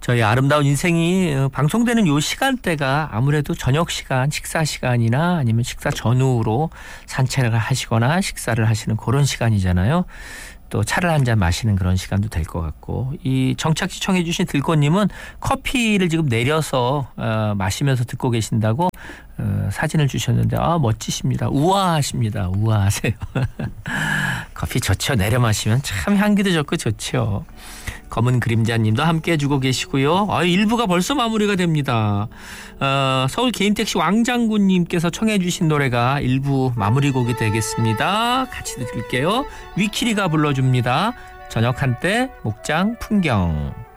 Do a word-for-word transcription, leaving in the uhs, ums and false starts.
저희 아름다운 인생이 방송되는 요 시간대가 아무래도 저녁 시간, 식사 시간이나 아니면 식사 전후로 산책을 하시거나 식사를 하시는 그런 시간이잖아요. 또 차를 한 잔 마시는 그런 시간도 될 것 같고, 이 정착 시청해 주신 들꽃님은 커피를 지금 내려서 어, 마시면서 듣고 계신다고 어, 사진을 주셨는데 아 멋지십니다. 우아하십니다. 우아하세요. 커피 좋죠. 내려 마시면 참 향기도 좋고 좋죠. 검은 그림자님도 함께 해주고 계시고요. 아, 일 부가 벌써 마무리가 됩니다. 어, 서울 개인택시 왕장군님께서 청해 주신 노래가 일 부 마무리곡이 되겠습니다. 같이 들을게요. 위키리가 불러줍니다. 저녁 한때 목장 풍경.